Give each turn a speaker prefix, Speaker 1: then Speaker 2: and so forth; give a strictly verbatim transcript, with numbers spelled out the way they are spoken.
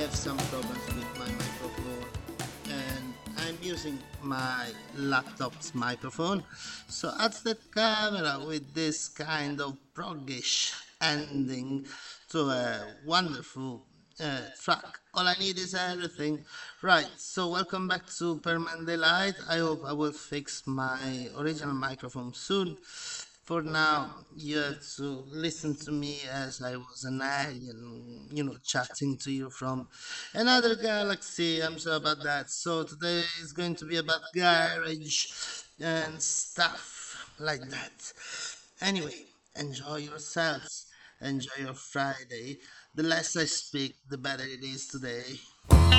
Speaker 1: have some problems with my microphone, and I'm using my laptop's microphone. So adds the camera with this kind of proggish ending to a wonderful uh, track. All I need is everything. Right, so welcome back to Permanent Delight. I hope I will fix my original microphone soon. For now, you have to listen to me as I was an alien, you know, chatting to you from another galaxy. I'm sorry about that. So today is going to be about garage and stuff like that. Anyway, enjoy yourselves. Enjoy your Friday. The less I speak, the better it is today.